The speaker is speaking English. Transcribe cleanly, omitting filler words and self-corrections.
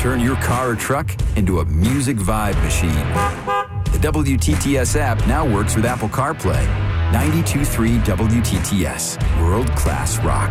Turn your car or truck into a music vibe machine. The WTTS app now works with Apple CarPlay. 92.3 WTTS, world-class rock.